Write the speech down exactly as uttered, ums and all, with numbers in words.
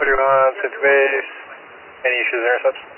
three one, safety base. Any issues or intercepts?